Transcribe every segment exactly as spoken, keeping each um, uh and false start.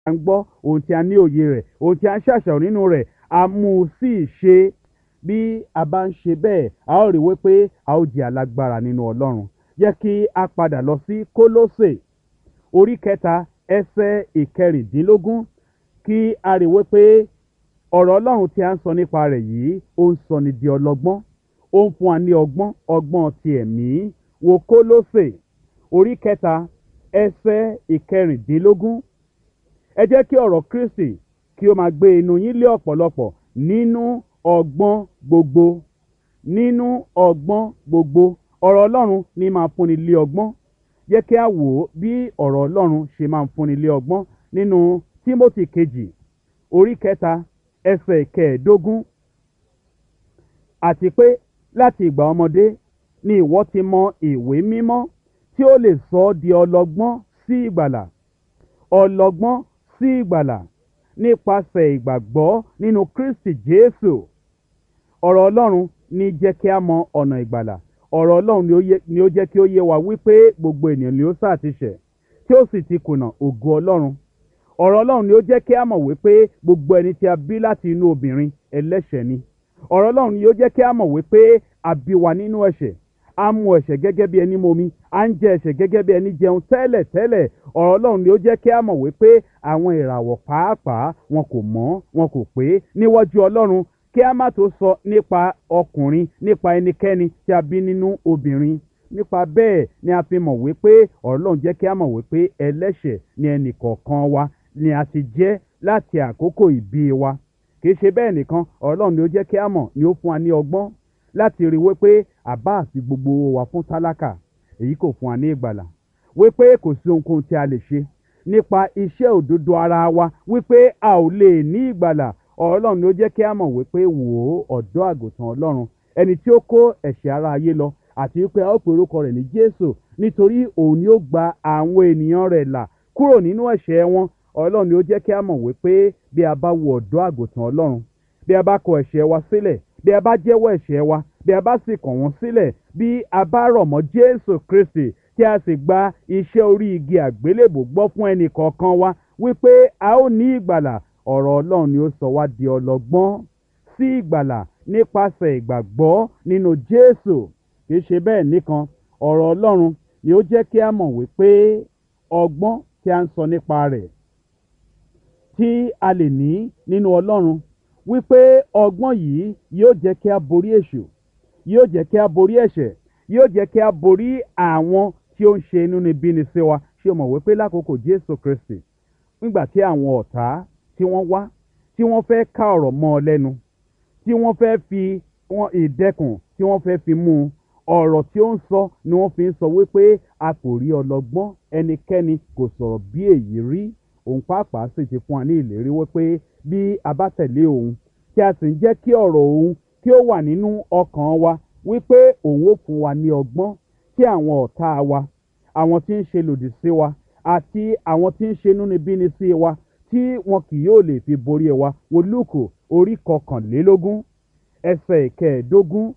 ń gbọ́, ohun tí a ní òye rẹ̀, ohun tí a ń ṣàṣàrò nínú rẹ̀, a mú un sí ìṣe. Bí a bá ń ṣe bẹ́ẹ̀, a ó rí wípé a ó di alágbára nínú Ọlọ́run. Jẹ́ kí a padà lọ sí Kólósè orí kẹta ẹsẹ̀ ìkẹrìndínlógún kí a rí wípé ọ̀rọ̀ Ọlọ́run tí a ń sọ nípa rẹ̀ yìí ó ń sọ ni di ọlọ́gbọ́n, ó ń fún wa ní ọgbọ́n ọgbọ́n ti ẹ̀mí. Wo Kólósè orí kẹta ẹsẹ̀ ìkẹrìndínlógún. Ẹ jẹ́ kí ọ̀rọ̀ Kristi kí ó máa gbé inú yín lé ọ̀pọ̀lọpọ̀ nínú ọgbọ́n gbogbo. Nínú ọgbọ́n gbogbo. Ọ̀rọ̀ Ọlọ́run ní máa fúnni lé ọgbọ́n. Jẹ́ kí a wò ó bí ọ̀rọ̀ Ọlọ́run ṣe máa ń fúnni lé ọgbọ́n nínú Tímótì kejì orí kẹta ẹsẹ̀ kẹẹ̀ẹ́dógún. Àti pé láti ìgbà ọmọdé ni ìwọ ti mọ ìwé mímọ́ tí ó lè sọ ọ́ di ọlọ́gbọ́n sí ìgbàlà. Ọlọ́gbọ́n sí ìgbàlà nípasẹ̀ ìgbàgbọ́ nínú Kristi Jésù. Ọ̀rọ̀ Ọlọ́run ní jẹ́ kí a mọ ọ̀nà ìgbàlà. Ọ̀rọ̀ Ọlọ́run ni ó yẹ- ni ó jẹ́ kí ó yé wa wípé gbogbo ènìyàn ni ó sá ti ṣẹ̀ tí ó sì ti kùnà ògo Ọlọ́run. Ọ̀rọ̀ Ọlọ́run ni ó jẹ́ kí a mọ̀ wípé gbogbo ẹni tí a bí láti inú obìnrin ẹlẹ́ṣẹ̀ ni. Ọ̀rọ̀ Ọlọ́run ni ó jẹ́ kí a mọ̀ wípé a bí wa nínú ẹ̀ṣẹ̀. A mu ẹ̀ṣẹ̀ gẹ́gẹ́ bí ẹni momi. A ń jẹ ẹ̀ṣẹ̀ gẹ́gẹ́ bí ẹni jẹun tẹ́lẹ̀ tẹ́lẹ̀. Ọ̀rọ̀ Ọlọ́run ni ó jẹ́ kí a mọ̀ wípé àwọn ìràwọ̀ pàápàá wọn kò mọ́, wọn kò pé níwájú Ọlọ́run. Kí a má tó sọ nípa ọkùnrin, nípa ẹnikẹ́ni tí a bí nínú obìnrin. Nípa bẹ́ẹ̀ ni a fi mọ̀ wípé ọ̀rọ̀ Ọlọ́run jẹ́ kí a mọ̀ wípé ẹlẹ́ṣẹ̀ ni ẹnì kọ̀ọ̀kan wa ni a ti jẹ́ láti àkókò ìbí wa. Kì í ṣe bẹ́ẹ̀ nìkan, ọ̀rọ̀ Ọlọ́run ni ó jẹ́ kí a mọ̀, ni ó fún wa ní ọgbọ́n láti rí wípé àbá àti gbogbo owó wa fún tálákà, èyí kò fún wa ní ìgbàlà. Wípé kò sí ohunkóhun tí a lè ṣe nípa iṣẹ́ òdodo ara wa wípé a ò lè ní ìgbàlà. Ọ̀rọ̀ Ọlọ́run ni ó jẹ́ kí a mọ̀ wípé wò ó ọ̀dọ́ àgùntàn Ọlọ́run, ẹni tí ó kó ẹ̀ṣẹ̀ ara ayé lọ, àti wípé a ó pe orúkọ rẹ̀ ní Jésù nítorí òun ni ó gba àwọn ènìyàn rẹ̀ là kúrò nínú ẹ̀ṣẹ̀ wọn. Ọ̀rọ̀ Ọlọ́run ni ó jẹ́ kí a mọ̀ wípé bí a bá wo ọ̀dọ́ àgùntàn Ọlọ́run, bí a bá kọ ẹ̀ṣẹ̀ wa sílẹ̀, bí a bá jẹ́wọ́ ẹ̀ṣẹ̀ wa, bí a bá sì kọ̀ wọ́n sílẹ̀, bí a bá rọ̀ mọ́ Jésù Kristi tí a sì gba iṣẹ́ orí igi àgbélébùú gbọ́ fún ẹnì kọ̀ọ̀kan wa wípé a ó ní ìgbàlà. Ọ̀rọ̀ Ọlọ́run ni ó sọ wá di ọlọ́gbọ́n sí ìgbàlà nípasẹ̀ ìgbàgbọ́ nínú Jésù. Kì í ṣe bẹ́ẹ̀ nìkan, ọ̀rọ̀ Ọlọ́run ni ó jẹ́ kí a mọ̀ wípé ọgbọ́n tí a ń sọ nípa rẹ̀ tí a lè ní nínú Ọlọ́run, wípé ọgbọ́n yìí yóò jẹ́ kí a borí èṣù, yóò jẹ́ kí a borí ẹ̀ṣẹ̀, yóò jẹ́ kí a borí àwọn tí ó ń ṣe inúnibíni sí wa. Ṣé o mọ̀ wípé lákòókò Jésù Kristi, nígbà tí àwọn ọ̀tá tí wọ́n wá, tí wọ́n fẹ́ ká ọ̀rọ̀ mọ́ ọ lẹ́nu, tí wọ́n fẹ́ fi wọn ìdẹ́kùn tí wọ́n fẹ́ fi mú un, ọ̀rọ̀ tí ó ń sọ ni wọ́n fi ń sọ wípé a kò rí ọlọ́gbọ́n ẹnikẹ́ni kò sọ̀rọ̀ bí èyí rí. Òun pàápàá sì ti fún wa ní ìlérí wípé bí a bá tẹ̀lé òun, tí a sì ń jẹ́ kí ọ̀rọ̀ òun kí ó wà nínú ọkàn wa, wípé òun ó fún wa ní ọgbọ́n tí àwọn ọ̀tá wa, àwọn tí ń ṣe lòdì sí wa, àti àwọn tí ń ṣe inúnibíni sí wa, tí wọn kì yóò lè fi borí wa. Wo Lúùkù orí kọkànlélógún ẹsẹ̀ ìkẹẹ̀ẹ́dógún.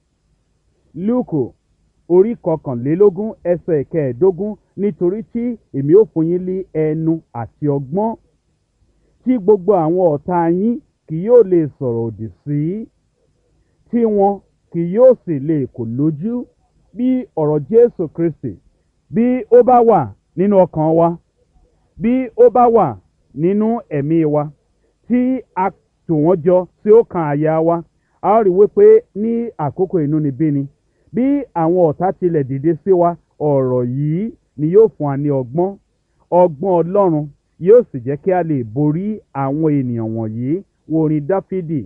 Lúùkù orí kọkànlélógún ẹsẹ̀ ìkẹẹ̀ẹ́dógún. Nítorí tí èmi ó fún yín ní ẹnu àti ọgbọ́n tí gbogbo àwọn ọ̀tá yín kì yóò lè sọ̀rọ̀ òdì sí, tí wọn kì yóò sì lè kò lójú. Bí ọ̀rọ̀ Jésù Kristi bí ó bá wà nínú ọkàn wa, bí ó bá wà nínú ẹ̀mí wa, tí a tò wọ́n jọ tí ó kan àyà wa, a ó rí wípé ní àkókò inúnibíni, bí àwọn ọ̀tá tilẹ̀ dìde sí wa, ọ̀rọ̀ yìí ni yóò fún wa ní ọgbọ́n. Ọgbọ́n Ọlọ́run yóò sì jẹ́ kí a lè borí àwọn ènìyàn wọ̀nyí. Wo orin Dáfídì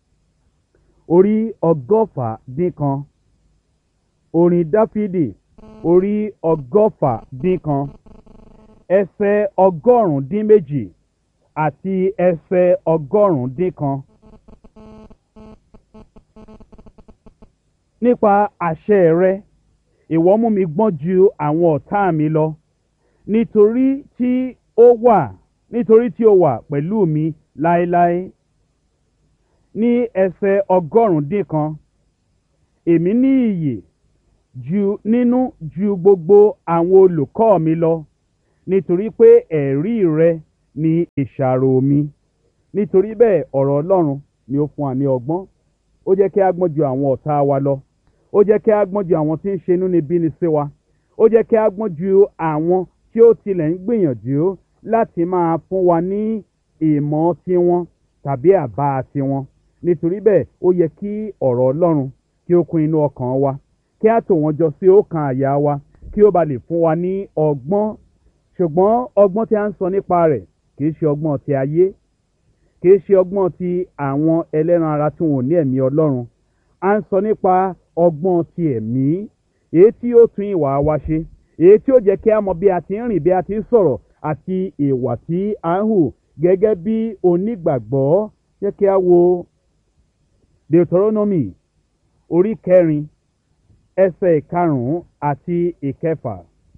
orí ọgọ́fà dín kan. Orin Dáfídì orí ọgọ́fà dín kan ẹsẹ̀ ọgọ́rùn-ún dín méjì àti ẹsẹ̀ ọgọ́rùn-ún dín kan. Nípa àṣẹ rẹ, ìwọ mú mi gbọ́n ju àwọn ọ̀tá mi lọ, nítorí tí ó wà nítorí tí ó wà pẹ̀lú mi láéláé. Ní ẹsẹ̀ ọgọ́rùn-ún dín kan, èmi ní iyè ju nínú ju gbogbo àwọn olùkọ́ mi lọ, nítorí pé ẹ̀rí rẹ ni ìṣàrò mi. Nítorí bẹ́ẹ̀ ọ̀rọ̀ Ọlọ́run ni ó fún wa ní ọgbọ́n. Ó jẹ́ kí a gbọ́n ju àwọn ọ̀tá wa lọ. Ó jẹ́ kí a gbọ́n ju àwọn tí ń ṣe inúnibíni sí wa. Ó jẹ́ kí a gbọ́n ju àwọn tí ó tilẹ̀ ń gbìyànjú láti máa fún wa ní ìmọ̀ tiwọn tàbí àbá tiwọn. Nítorí bẹ́ẹ̀ ó yẹ kí ọ̀rọ̀ Ọlọ́run kí ó kún inú ọkàn wa, kí a tò wọ́n jọ sí ọkàn àyà wa, kí ó ba lè fún wa ní ọgbọ́n. Ṣùgbọ́n ọgbọ́n tí a ń sọ nípa rẹ̀ kì í ṣe ọgbọ́n ti ayé, kì í ṣe ọgbọ́n ti àwọn ẹlẹ́ran ara tí wọn ò ní ẹ̀mí Ọlọ́run. A ń sọ nípa ọgbọ́n ti ẹ̀mí, èyí tí ó tún ìwà wa ṣe, èyí tí ó jẹ́ kí a mọ bí a ti ń rìn, bí a ti ń sọ̀rọ̀ àti ìwà tí a ń hù gẹ́gẹ́ bí onígbàgbọ́. Jẹ́ kí a wo Deuteronomy orí kẹrin ẹsẹ̀ ìkarùn-ún àti ìkẹfà.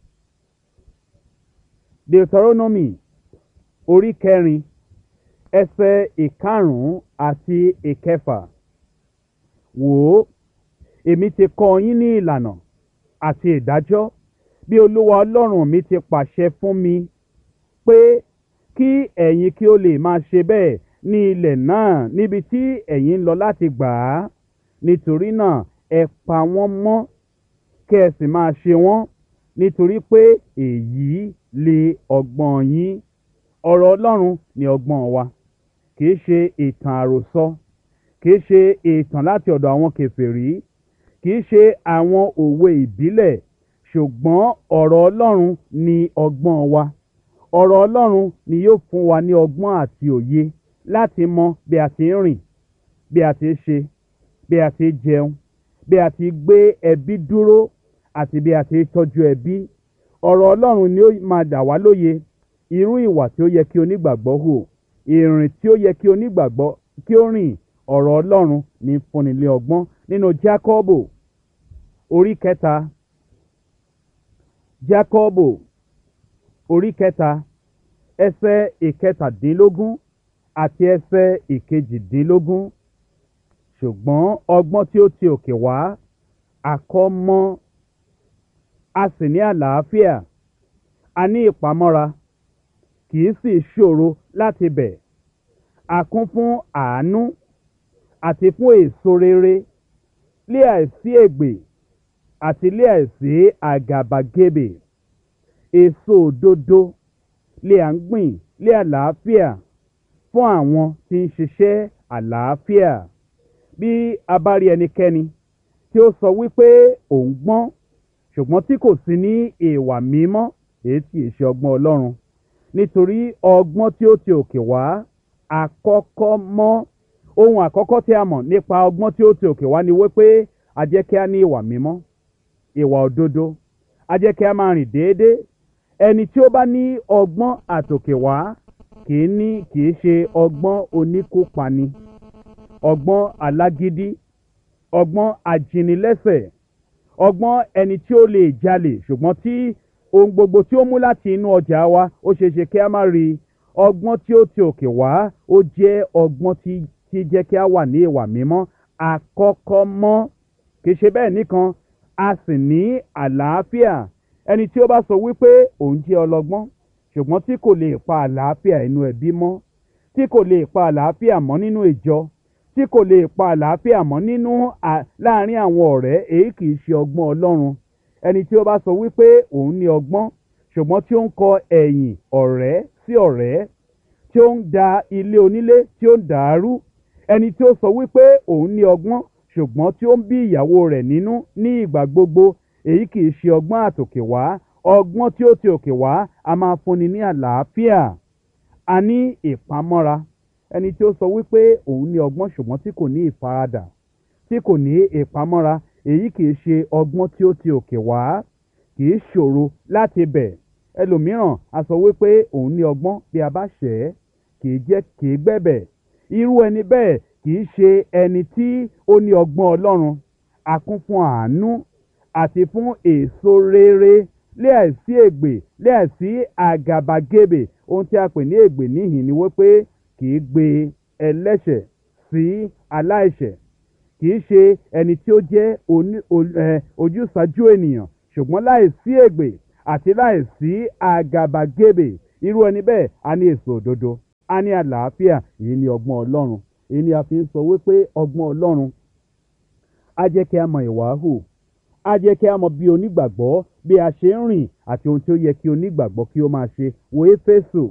Deuteronomy orí kẹrin ẹsẹ̀ ìkarùn-ún àti ìkẹfà. Wò ó, èmi ti kọ́ yín ní ìlànà àti ìdájọ́ bí Olúwa Ọlọ́run mi ti pàṣẹ fún mi pé kí ẹ̀yin kí ó lè máa ṣe bẹ́ẹ̀ ní ilẹ̀ náà níbi tí ẹ̀yin ń lọ láti gbà á. Nítorí náà ẹ pa wọ́n mọ́ kí ẹ sì máa ṣe wọ́n, nítorí pé èyí lè ọgbọ́n yín. Ọ̀rọ̀ Ọlọ́run ni ọgbọ́n wa, kì í ṣe ìtàn àròsọ, kì í ṣe ìtàn láti ọ̀dọ̀ àwọn kèfèrí, kì í ṣe àwọn òwe ìbílẹ̀, ṣùgbọ́n ọ̀rọ̀ Ọlọ́run ni ọgbọ́n wa. Ọ̀rọ̀ Ọlọ́run ni yóò fún wa ní ọgbọ́n àti òye láti mọ bí a ti ń rìn, bí a ti ń ṣe, bí a ti ń jẹun, bí a ti gbé ẹbí dúró àti bí a ti ń tọ́jú ẹbí. Ọ̀rọ̀ Ọlọ́run ni ó máa dà wá lóye irú ìwà tí ó yẹ kí onígbàgbọ́ hù, ìrìn tí ó yẹ kí onígbàgbọ́ kí ó rìn. Ọ̀rọ̀ Ọlọ́run ní fúnni ní ọgbọ́n. Nínú Jákọ́bù orí kẹta, Jákọ́bù orí kẹta ẹsẹ̀ ìkẹtàdínlógún àti ẹsẹ̀ ìkejìdínlógún. Ṣùgbọ́n ọgbọ́n tí ó ti òkè wá àkọ́mọ́, a sì ní àlàáfíà, a ní ìpamọ́ra, kì í sì ṣòro láti bẹ̀. A kún fún àánú àti fún èso rere, lé àìsí ègbè àti lé àìsí àgàbàgebè. Èso òdodo lé à ń gbìn lé àlàáfíà fún àwọn tí ń ṣiṣẹ́ àlàáfíà. Bí a bá rí ẹnikẹ́ni tí ó sọ wípé òun gbọ́n ṣùgbọ́n tí kò sí ní ìwà mímọ́, èyí tí ì ṣe ọgbọ́n Ọlọ́run. Nítorí ọgbọ́n tí ó ti òkè wá àkọ́kọ́ mọ́. Ohun àkọ́kọ́ tí a mọ̀ nípa ọgbọ́n tí ó ti òkè wá ni wípé a jẹ́ kí a ní ìwà mímọ́, ìwà òdodo, a jẹ́ kí a máa rìn déédéé. Ẹni tí ó bá ní ọgbọ́n àtòkè wá kì í ní kì í ṣe ọgbọ́n oníkópani, ọgbọ́n alágídí, ọgbọ́n ajínilẹ́sẹ̀, ọgbọ́n ẹni tí ó lè jalè ṣùgbọ́n tí ohun gbogbo tí ó mú láti inú ọjà wa ó ṣe ṣe kí a má rí. Ọgbọ́n tí ó ti òkè wá ó jẹ́ ọgbọ́n tí tí jẹ́ kí a wà ní ìwà mímọ́. Àkọ́kọ́ mọ́, kì í ṣe bẹ́ẹ̀ nìkan, a sì ní àlàáfíà. Ẹni tí ó bá sọ wípé òun jẹ́ ọlọ́gbọ́n ṣùgbọ́n tí kò lè pa àlàáfíà inú ẹbí mọ́, tí kò lè pa àlàáfíà mọ́ nínú ìjọ, tí kò lè pa àlàáfíà mọ́ nínú láàárín àwọn ọ̀rẹ́, èyí kì í ṣe ọgbọ́n Ọlọ́run. Ẹni tí ó bá sọ wípé òun ní ọgbọ́n ṣùgbọ́n tí ó ń kọ ẹ̀yìn ọ̀rẹ́ sí ọ̀rẹ́, tí ó ń da ilé onílé tí ó ń dàrú. Ẹni tí ó sọ wípé òun ní ọgbọ́n ṣùgbọ́n tí ó ń bí ìyàwó rẹ̀ nínú ní ìgbà gbogbo, èyí kì í ṣe ọgbọ́n àtòkè wá. Ọgbọ́n tí ó ti òkè wá a máa fúnni ní àlàáfíà, a ní ìpamọ́ra. Ẹni tí ó sọ wípé òun ní ọgbọ́n ṣùgbọ́n tí kò ní ìfaradà, tí kò ní ìpamọ́ra, èyí kì í ṣe ọgbọ́n tí ó ti òkè wá, kì í ṣòro láti bẹ̀. Ẹlòmíràn a sọ wípé òun ní ọgbọ́n, bí a bá ṣẹ̀ ẹ́ kì í jẹ́ kì í gbẹ̀bẹ̀. Irú ẹni bẹ́ẹ̀ kì í ṣe ẹni tí ó ní ọgbọ́n Ọlọ́run. A kún fún àánú àti fún èso rere, lé àìsí ègbè, lé àìsí àgàbàgebè. Ohun tí a pè ní ègbè níhìn ni wípé kì í gbé ẹlẹ́ṣẹ̀ sí aláìṣẹ̀, kì í ṣe ẹni tí ó jẹ́ ojúsàájú ènìyàn, ṣùgbọ́n láìsí ègbè àti láìsí àgàbàgebè. irú ẹni bẹ́ẹ̀ á ní èso òdodo, á ní àlàáfíà. Èyí ni ọgbọ́n Ọlọ́run. Èyí ni a fi ń sọ wípé ọgbọ́n Ọlọ́run á jẹ́ kí a mọ ìwà hù, á jẹ́ kí a mọ bí onígbàgbọ́ bí a ṣe ń rìn àti ohun tí ó yẹ kí onígbàgbọ́ kí ó máa ṣe. Wo Éfésù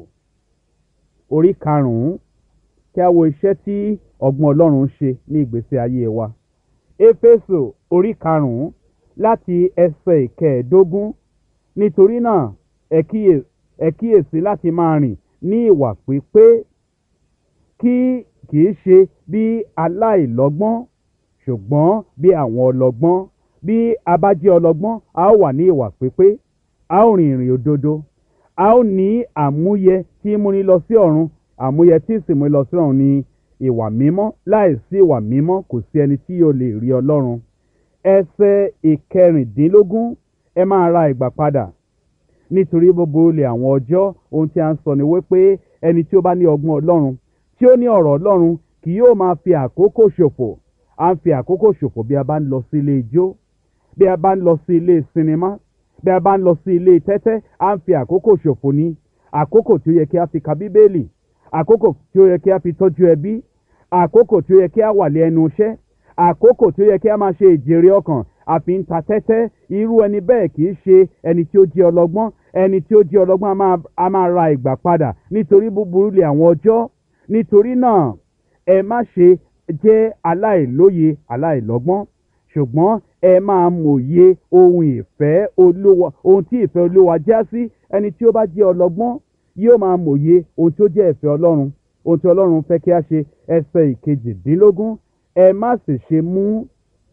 orí karùn-ún, kí a wo iṣẹ́ tí ọgbọ́n Ọlọ́run ń ṣe ní ìgbésí ayé wa. Éfésù orí karùn-ún láti ẹsẹ̀ ìkẹẹ̀ẹ́dógún. Nítorí náà ẹ kíyè- ẹ kíyèsí láti máa rìn ní ìwà pípé, kí kì í ṣe bí aláìlọ́gbọ́n ṣùgbọ́n bí àwọn ọlọ́gbọ́n. Bí a bá jẹ́ ọlọ́gbọ́n, a ó wà ní ìwà pípé, a ó rìn ìrìn òdodo, a ó ní àmúyẹ tí í múni lọ sí ọ̀run. Àmúyẹ tí sì múni lọ sí ọ̀run ni ìwà mímọ́. Láìsí ìwà mímọ́ kò sí ẹni tí yóò lè rí Ọlọ́run. Ẹsẹ̀ ìkẹrìndínlógún, ẹ máa ra ìgbà padà nítorí gbogbo olè àwọn ọjọ́. Ohun tí a ń sọ ni wípé ẹni tí ó bá ní ọgbọ́n Ọlọ́run, tí ó ní ọ̀rọ̀ Ọlọ́run, kì yóò máa fi àkókò ṣòfò. À ń fi àkókò ṣòfò bí a bá ń lọ sí ilé ijó, bí a bá ń lọ sí ilé sinimá, bí a bá ń lọ sí ilé tẹ́tẹ́. À ń fi àkókò ṣòfò ní àkókò tí ó yẹ kí a fi ka Bíbélì, àkókò tí ó yẹ kí a fi tọ́jú ẹbí, àkókò tí ó yẹ kí a wà lé ẹnu iṣẹ́, àkókò tí ó yẹ kí a máa ṣe ìjèrè ọkàn, a fi ń ta tẹ́tẹ́. Irú ẹni bẹ́ẹ̀ kì í ṣe ẹni tí ó jẹ́ ọlọ́gbọ́n. Ẹni tí ó jẹ́ ọlọ́gbọ́n a máa, a máa ra ìgbà padà nítorí búburú lè àwọn ọjọ́. Nítorí náà ẹ má ṣe jẹ́ aláìlóye, aláìlọ́gbọ́n, ṣùgbọ́n ẹ máa mòye ohun ìfẹ́ Olúwa, ohun tí ìfẹ́ Olúwa já sí. Ẹni tí ó bá jẹ́ ọlọ́gbọ́n yóò máa mòye ohun tí ó jẹ́ ìfẹ́ Ọlọ́run, ohun tí Ọlọ́run fẹ́ kí a ṣe. Ẹsẹ̀ ìkejìdínlógún, ẹ má sì ṣe mú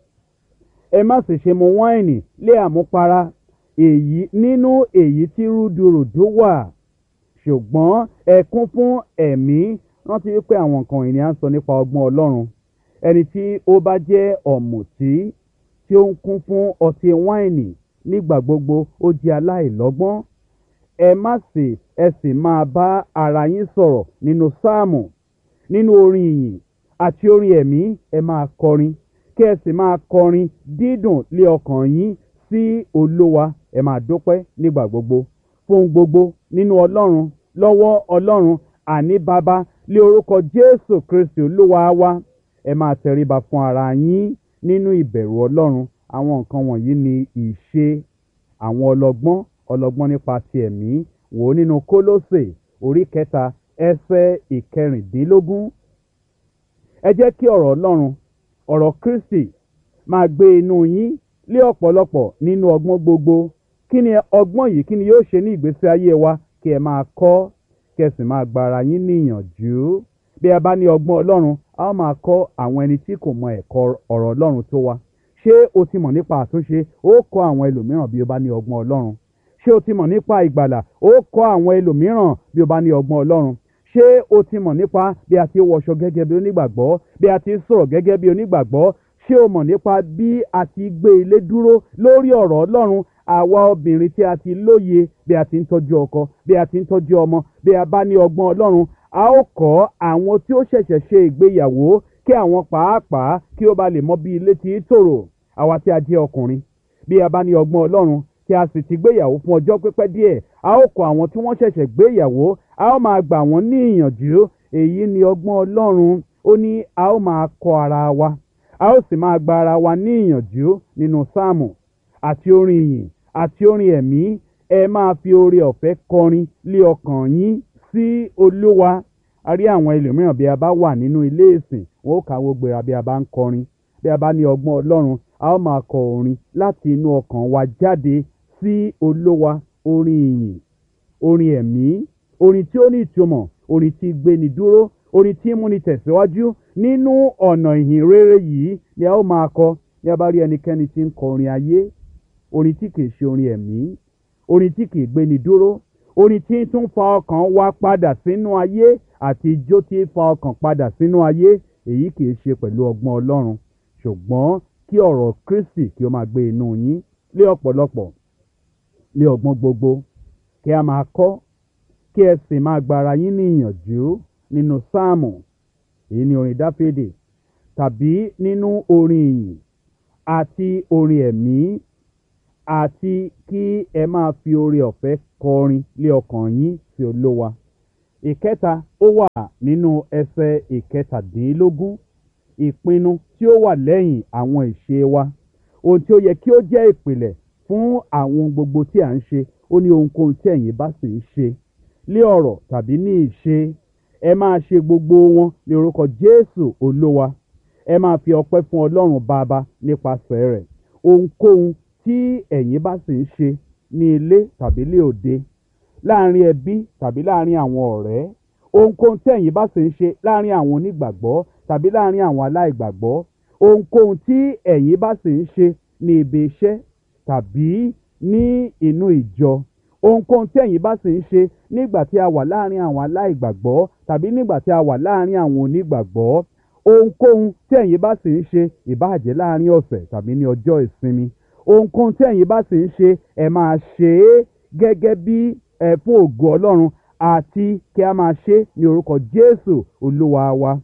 ẹ má sì ṣe mu wáìnì lé àmupara, èyí nínú èyí tí rúdurùdu wà, ṣùgbọ́n ẹ kún fún ẹ̀mí. Rántí wípé àwọn nǹkan ìní à ń sọ nípa ọgbọ́n Ọlọ́run. Ẹni tí ó bá jẹ́ ọ̀mùtí tí ó ń kún fún ọtí wáìnì nígbà gbogbo, ó jẹ́ aláìlọ́gbọ́n. Ẹ má sì ẹ sì máa bá ara yín sọ̀rọ̀ nínú sáàmù, nínú orin ìyìn àti orin ẹ̀mí. Ẹ máa kọrin, kí ẹ sì máa kọrin dídùn lé ọkàn yín sí Olúwa. Ẹ máa dúpẹ́ nígbà gbogbo fún gbogbo nínú Ọlọ́run, lọ́wọ́ Ọlọ́run, àní Baba, lé orúkọ Jésù Kristi Olúwa wa. Ẹ máa tẹríba fún ara yín nínú ìbẹ̀rù Ọlọ́run. Àwọn nǹkan wọ̀nyí ni ìṣe àwọn ọlọ́gbọ́n, ọlọ́gbọ́n nípa ti ẹ̀mí. Wò ó nínú Kólósè orí kẹta ẹsẹ̀ ìkẹrìndínlógún. Ẹ jẹ́ kí ọ̀rọ̀ Ọlọ́run, ọ̀rọ̀ Kristi máa gbé inú yín lé ọ̀pọ̀lọpọ̀ nínú ọgbọ́n gbogbo. Kí ni ọgbọ́n yìí? Kí ni yóò ṣe ní ìgbésí ayé wa? Kí ẹ máa kọ́, kí ẹ sì máa gba ara yín níyànjú. Bí a bá ní ọgbọ́n Ọlọ́run, a ó máa kọ́ àwọn ẹni tí kò mọ ẹ̀kọ́ ọ̀rọ̀ Ọlọ́run tó wa. Ṣé o ti mọ̀ nípa àtúnṣe? Ó kọ́ àwọn ẹlòmíràn bí o bá ní ọgbọ́n Ọlọ́run. Ṣé o ti mọ̀ nípa ìgbàlà? Ó kọ́ àwọn ẹlòmíràn bí o bá ní ọgbọ́n Ọlọ́run. Ṣé o ti mọ̀ nípa bí a ti wọṣọ gẹ́gẹ́ bí onígbàgbọ́, bí a ti sọ̀rọ̀ gẹ́gẹ́ bí onígbàgbọ́? Ṣé o mọ̀ nípa bí a ti gbé ilé dúró lórí ọ̀rọ̀ Ọlọ́run? Àwa obìnrin tí a ti lóye bí a ti ń tọ́jú ọkọ, bí a ti ń tọ́jú ọmọ, bí a bá ní ọgbọ́n Ọlọ́run, a ó kọ́ àwọn tí ó ṣẹ̀ṣẹ̀ ṣe ìgbéyàwó kí àwọn pàápàá kí ó bá lè mọ bí ilé ti tòrò. Àwa tí a jẹ́ ọkùnrin, bí a bá ní ọgbọ́n Ọlọ́run tí a sì ti gbéyàwó fún ọjọ́ pípẹ́ díẹ̀, a ó kọ́ àwọn tí wọ́n ṣẹ̀ṣẹ̀ gbéyàwó, a ó máa gbà wọ́n ní ìyànjú. Èyí ni ọgbọ́n Ọlọ́run. Ó ní a ó máa kọ́ ara wa, a ó sì máa gba ara wa ní ìyànjú nínú sáàmù àti orin ìyìn àti orin ẹ̀mí. Ẹ máa fi oore ọ̀fẹ́ kọrin lé ọkàn yín sí Olúwa. A rí àwọn ẹlòmíràn bí a bá wà nínú ilé ìsìn, wọn ó káwọ́ gbéra bí a bá ń kọrin. Bí a bá ní ọgbọ́n Ọlọ́run, a ó máa kọ orin láti inú ọkàn wa jáde sí Olúwa. Orin ìyìn, orin ẹ̀mí, orin tí ó ní ìtumọ̀, orin tí gbéni dúró, orin tí múni tẹ̀síwájú nínú ọ̀nà ìhìn rere yìí ni a ó máa kọ. Bí a bá rí ẹnikẹ́ni tí ń kọ orin ayé, orin tí kìí ṣe orin ẹ̀mí, orin tí kìí gbéni dúró, orin tí tún fa ọkàn wa padà sínú ayé àti ijó tí fa ọkàn padà sínú ayé, èyí kìí ṣe pẹ̀lú ọgbọ́n Ọlọ́run. Ṣùgbọ́n kí ọ̀rọ̀ Kristi kí ó máa gbé inú yín lé ọ̀pọ̀lọpọ̀, lé ọgbọ́n gbogbo, kí a máa kọ́, kí ẹ sì máa gba ara yín ní ìyànjú nínú sáàmù, èyí ni orin Dáfídì, tàbí nínú orin ìyìn àti orin ẹ̀mí, àti kí ẹ máa fi oore ọ̀fẹ́ kọrin lé ọkàn yín sí Olúwa. Ìkẹta, ó wà nínú ẹsẹ̀ ìkẹtàdínlógún, ìpinnu tí ó wà lẹ́yìn àwọn ìṣe wa. Ohun tí ó yẹ kí ó jẹ́ ìpìlẹ̀ fún àwọn gbogbo tí à ń ṣe, ó ní ohunkóhun tí ẹ̀yin bá sì ń ṣe, lé ọ̀rọ̀ tàbí ní ìṣe, ẹ máa ṣe gbogbo wọn ní orúkọ Jésù Olúwa. Ẹ máa fi ọpẹ́ fún Ọlọ́run Baba nípasẹ̀ rẹ̀. Ohunkóhun tí ẹ̀yin bá sì ń ṣe ní ilé tàbí lé òde, láàrin ẹbí tàbí láàrin àwọn ọ̀rẹ́, ohunkóhun tí ẹ̀yin bá sì ń ṣe láàrin àwọn onígbàgbọ́ tàbí láàrin àwọn aláìgbàgbọ́, ohunkóhun tí ẹ̀yin bá sì ń ṣe ní ibi iṣẹ́ tàbí ní inú ìjọ, ohunkóhun tí ẹ̀yin bá sì ń ṣe nígbà tí a wà láàrin àwọn aláìgbàgbọ́ tàbí nígbà tí a wà láàrin àwọn onígbàgbọ́, ohunkóhun tí ẹ̀yin bá sì ń ṣe, ìbáà jẹ́ láàrin ọ̀sẹ̀ tàbí ní ọjọ́ ìsinmi, ohunkóhun tí ẹ̀yin bá sì ń ṣe, ẹ máa ṣe é gẹ́gẹ́ bí ẹ fún ògo Ọlọ́run, àti kí a máa ṣe é ní orúkọ Jésù Olúwa wa.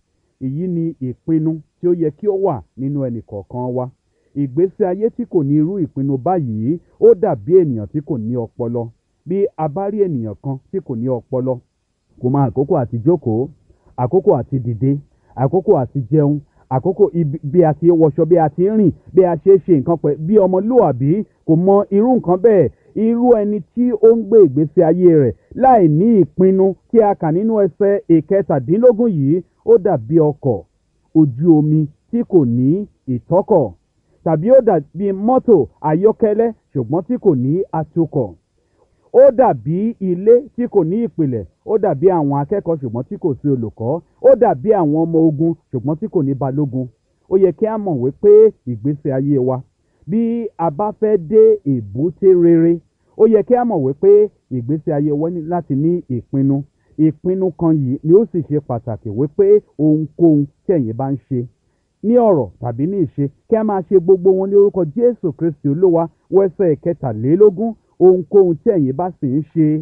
Èyí ni ìpinnu tí ó yẹ kí ó wà nínú ẹnì kọ̀ọ̀kan wa. Ìgbésí ayé tí kò ní irú ìpinnu báyìí ó dàbí ènìyàn tí kò ní ọpọlọ. Bí a bá rí ènìyàn kan tí kò ní ọpọlọ, kò mọ àkókò àti jókòó, àkókò àti dìde, àkókò àti jẹun, àkókò bí a ti wọṣọ, bí a ti rìn, bí a ṣe ṣe nǹkan pẹ̀ bí ọmọlúwàbí, kò mọ irú nǹkan bẹ́ẹ̀. Irú ẹni tí ó ń gbé ìgbésí ayé rẹ̀ láì ní ìpinnu tí a kà nínú ẹsẹ̀ ìkẹtàdínlógún yìí, ó dàbí ọkọ̀ ojú omi tí kò ní ìtọ́kọ̀, tàbí ó dàbí mọ́tò ayọ́kẹ́lẹ́ ṣùgbọ́n tí kò ní atukọ̀. Ó dàbí ilé tí kò ní ìpìlẹ̀, ó dàbí àwọn akẹ́kọ̀ọ́ ṣùgbọ́n tí kò sí olùkọ́, ó dàbí àwọn ọmọ ogun ṣùgbọ́n tí kò ní balógun. Ó yẹ kí a mọ̀ wípé ìgbésí ayé wa, bí a bá fẹ́ dé èbúté rere, ó yẹ kí a mọ̀ wípé ìgbésí ayé wa ní láti ní ìpinnu. Ìpinnu kan yìí ni ó sì ṣe pàtàkì wípé ohunkóhun tí ẹ̀yin bá ń ṣe ní ọ̀rọ̀ tàbí ní ìṣe, kí a máa ṣe gbogbo wọn ní orúkọ Jésù Kristi Olúwa. Wẹ́sẹ̀ kẹtàlélógún, ohunkóhun tí ẹ̀yin bá sì ń ṣe,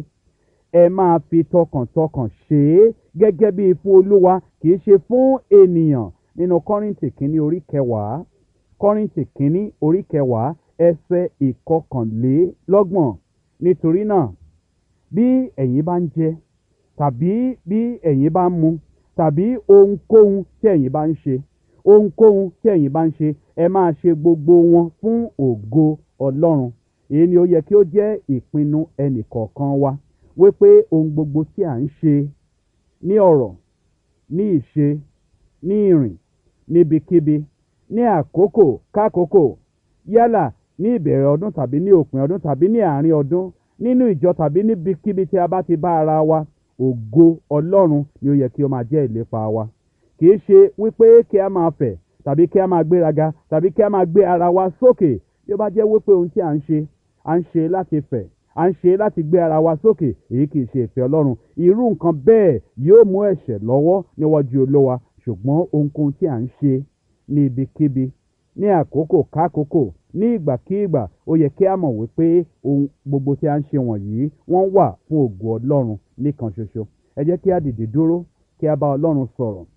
ẹ máa fi tọkàntọkàn ṣe é gẹ́gẹ́ bí fún Olúwa, kì í ṣe fún ènìyàn. Nínú Kọ́ríńtì kínní orí kẹwàá, Kọ́ríńtì kínní orí kẹwàá ẹsẹ̀ ìkọkànlélọ́gbọ̀n. Nítorí náà, bí ẹ̀yin bá ń jẹ tàbí bí ẹ̀yin bá ń mu tàbí ohunkóhun tí ẹ̀yin bá ń ṣe, ohunkóhun tí ẹ̀yin bá ń ṣe, ẹ máa ṣe gbogbo wọn fún ògo Ọlọ́run. Èyí ni ó yẹ kí ó jẹ́ ìpinnu ẹnì kọ̀ọ̀kan wa, wípé ohun gbogbo tí à ń ṣe ní ọ̀rọ̀, ní ìṣe, ní ìrìn, níbikíbi, ní àkókò kákòókò, yálà ní ìbẹ̀rẹ̀ ọdún tàbí ní òpin ọdún tàbí ní àárín ọdún, nínú ìjọ tàbí níbikíbi tí a bá ti bá ara wa, ògo Ọlọ́run ni ó yẹ kí ó máa jẹ́ ìlépa wa. Kì í ṣe wípé kí a máa fẹ̀ tàbí kí a máa gbéraga tàbí kí a máa gbé ara wa sókè. Bí ó bá jẹ́ wípé ohun tí à ń ṣe, à ń ṣe láti fẹ̀, à ń ṣe láti gbé ara wa sókè, èyí kì í ṣe ìfẹ́ Ọlọ́run. Irú nǹkan bẹ́ẹ̀ yóò mú ẹ̀ṣẹ̀ lọ́wọ́ níwájú Olúwa. Ṣùgbọ́n ohunkóhun tí à ń ṣe ní ibikíbi, ní àkókò kákòókò, ní ìgbàkígbà, ó yẹ kí a mọ̀ wípé ohun gbogbo tí a ń ṣe wọ̀nyí wọ́n wà fún ògo Ọlọ́run nìkan ṣoṣo. Ẹ jẹ́ kí a dìde dúró, kí a bá Ọlọ́run sọ̀rọ̀.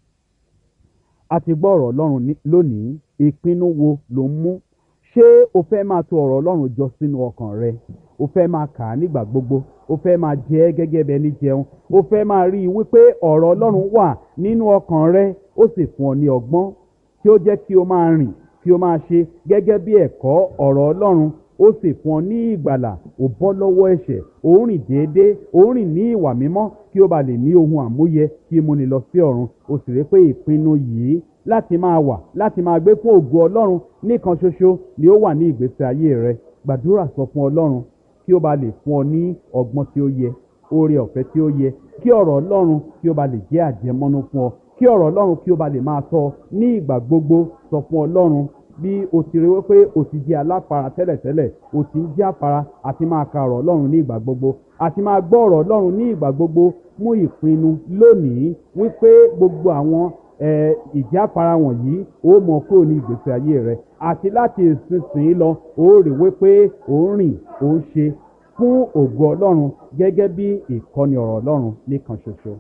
A ti gbọ́ ọ̀rọ̀ Ọlọ́run lónìí. Ìpinnu wo ló ń mú? Ṣé o fẹ́ máa tò ọ̀rọ̀ Ọlọ́run jọ sínú ọkàn rẹ? O fẹ́ máa kà á nígbà gbogbo? O fẹ́ máa jẹ ẹ́ gẹ́gẹ́ bí ẹni jẹun? O fẹ́ máa rí i wípé ọ̀rọ̀ Ọlọ́run wà nínú ọkàn rẹ, ó sì fún ọ ní ọgbọ́n tí ó jẹ́ kí o máa rìn, kí o máa ṣe gẹ́gẹ́ bí ẹ̀kọ́ ọ̀rọ̀ Ọlọ́run, ó sì fún ọ ní ìgbàlà. Ó bọ́ lọ́wọ́ ẹ̀ṣẹ̀, ó ń rìn déédéé, ó ń rìn ní ìwà mímọ́, kí ó ba lè ní ohun àmúyẹ kí ó múni lọ sí ọ̀run. O sì rí pé ìpinnu yìí láti máa wà, láti máa gbé fún ògo Ọlọ́run nìkan ṣoṣo ni ó wà ní ìgbésí ayé rẹ. Gbàdúrà sọ fún Ọlọ́run kí ó ba lè fún ọ ní ọgbọ́n tí ó yẹ, oore ọ̀fẹ́ tí ó yẹ, kí ọ̀rọ̀ Ọlọ́run kí ó ba lè jẹ́ àjẹmọ́nú fún ọ, kí ọ̀rọ̀ Ọlọ́run kí ó ba lè máa tọ́ ọ ní ìgbà gbogbo. Sọ fún Ọlọ́run bí o ti rí wípé o ti jẹ́ aláfara tẹ́lẹ̀tẹ́lẹ̀, o ti ń jẹ́ àfara àti máa ka ọ̀rọ̀ Ọlọ́run ní ìgbà gbogbo, àti máa gbọ́ ọ̀rọ̀ Ọlọ́run ní ìgbà gbogbo. Mú ìpinnu lónìí wípé gbogbo àwọn ìjáfara wọ̀nyí ó mọ kúrò ní ìgbésí ayé rẹ, àti láti ìsinsìnyí lọ ó rí wípé ó ń rìn, ó ń ṣe fún ògo Ọlọ́run gẹ́gẹ́ bí ìkọ́ni ọ̀rọ̀ Ọlọ́run nìkan ṣoṣo.